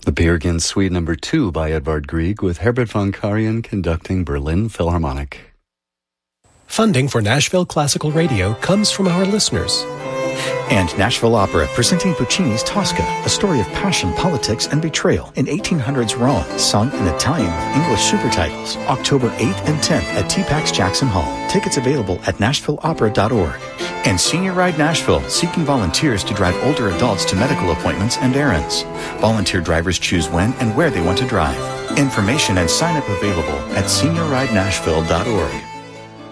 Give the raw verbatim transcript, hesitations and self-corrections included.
The Peer Gynt Suite Number Two by Edvard Grieg with Herbert von Karajan conducting Berlin Philharmonic. Funding for Nashville Classical Radio comes from our listeners. And Nashville Opera, presenting Puccini's Tosca, a story of passion, politics, and betrayal in eighteen hundreds Rome, sung in Italian with English super titles, October eighth and tenth at T PAX Jackson Hall. Tickets available at nashville opera dot org. And Senior Ride Nashville, seeking volunteers to drive older adults to medical appointments and errands. Volunteer drivers choose when and where they want to drive. Information and sign-up available at senior ride nashville dot org.